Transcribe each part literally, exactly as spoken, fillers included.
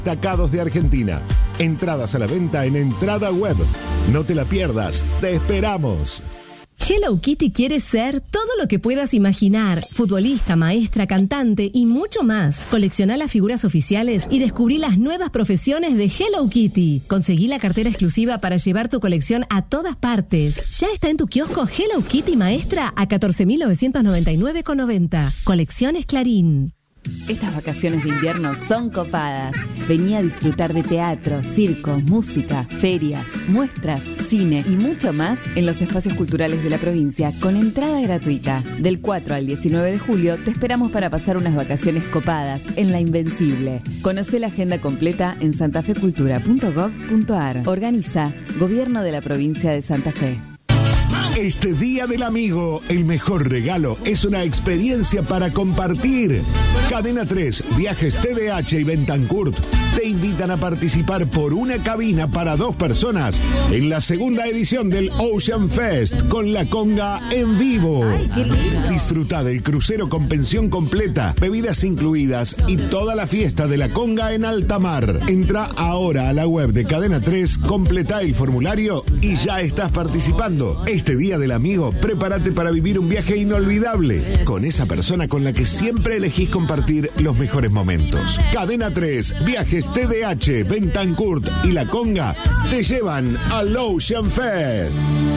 Destacados de Argentina. Entradas a la venta en Entrada Web. No te la pierdas. Te esperamos. Hello Kitty quiere ser todo lo que puedas imaginar. Futbolista, maestra, cantante y mucho más. Colecciona las figuras oficiales y descubrí las nuevas profesiones de Hello Kitty. Conseguí la cartera exclusiva para llevar tu colección a todas partes. Ya está en tu kiosco Hello Kitty Maestra a catorce mil novecientos noventa y nueve con noventa. Colecciones Clarín. Estas vacaciones de invierno son copadas. Vení a disfrutar de teatro, circo, música, ferias, muestras, cine y mucho más en los espacios culturales de la provincia con entrada gratuita. Del cuatro al diecinueve de julio te esperamos para pasar unas vacaciones copadas en La Invencible. Conocé la agenda completa en santafecultura punto gov punto ar. Organiza Gobierno de la Provincia de Santa Fe. Este Día del Amigo, el mejor regalo es una experiencia para compartir. Cadena tres, Viajes T D H y Bentancurt te invitan a participar por una cabina para dos personas en la segunda edición del Ocean Fest con la conga en vivo. Ay, qué lindo. Disfruta del crucero con pensión completa, bebidas incluidas y toda la fiesta de la conga en alta mar. Entra ahora a la web de Cadena tres, completa el formulario y ya estás participando. Este Día del Amigo, prepárate para vivir un viaje inolvidable con esa persona con la que siempre elegís compartir los mejores momentos. Cadena tres, Viajes T D H, Bentancurt y La Conga te llevan al Ocean Fest.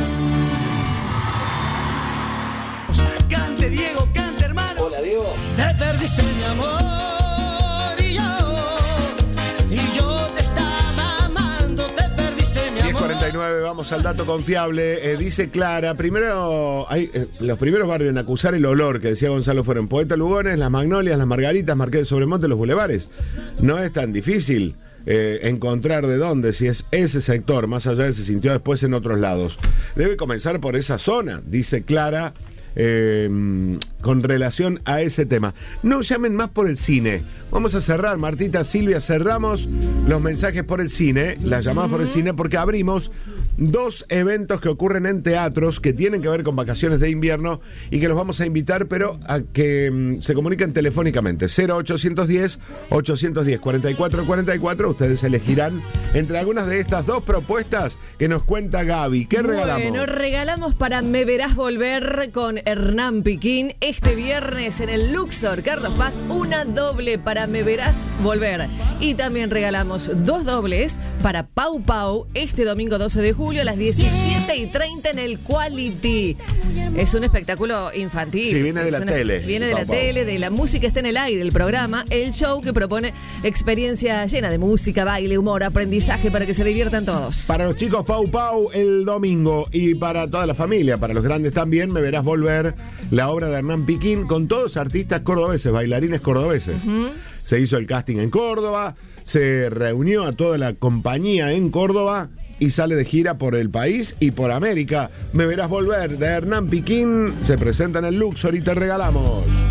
Cante Diego, cante hermano. Hola Diego. Te perdiste mi amor y yo, y yo te estaba amando, te perdiste mi amor. diez cuarenta y nueve, vamos al dato confiable. Eh, dice Clara, primero, hay, eh, los primeros barrios en acusar el olor, que decía Gonzalo, fueron Poeta Lugones, Las Magnolias, Las Margaritas, Marqués de Sobremonte, Los Bulevares. No es tan difícil eh, encontrar de dónde, si es ese sector, más allá de se sintió después en otros lados. Debe comenzar por esa zona, dice Clara, eh, con relación a ese tema. No llamen más por el cine. Vamos a cerrar, Martita, Silvia, cerramos los mensajes por el cine, las llamadas por el cine, porque abrimos dos eventos que ocurren en teatros que tienen que ver con vacaciones de invierno y que los vamos a invitar, pero a que um, se comuniquen telefónicamente. cero ochocientos diez, ochocientos diez, cuarenta y cuatro cuarenta y cuatro. Ustedes elegirán entre algunas de estas dos propuestas que nos cuenta Gaby. ¿Qué regalamos? Bueno, regalamos para Me Verás Volver con Hernán Piquín este viernes en el Luxor Carlos Paz, una doble para Me Verás Volver. Y también regalamos dos dobles para Pau Pau este domingo doce de julio a las diecisiete y treinta en el Quality. Es un espectáculo infantil. Sí, viene de la una, tele. Viene de Pau la Pau. tele, de la música está en el aire, el programa, el show que propone experiencia llena de música, baile, humor, aprendizaje para que se diviertan todos. Para los chicos, Pau Pau el domingo, y para toda la familia, para los grandes también, Me Verás Volver, la obra de Hernán Piquín, con todos artistas cordobeses, bailarines cordobeses. Uh-huh. Se hizo el casting en Córdoba, se reunió a toda la compañía en Córdoba y sale de gira por el país y por América. Me Verás Volver de Hernán Piquín se presenta en el Luxor y te regalamos.